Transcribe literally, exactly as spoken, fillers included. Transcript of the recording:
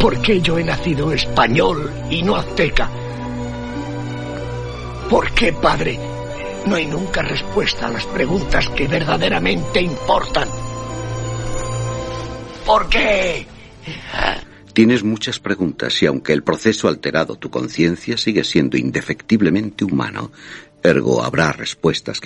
¿Por qué yo he nacido español y no azteca? ¿Por qué, padre, no hay nunca respuesta a las preguntas que verdaderamente importan? ¿Por qué? Tienes muchas preguntas y aunque el proceso ha alterado tu conciencia, sigue siendo indefectiblemente humano. Ergo, habrá respuestas que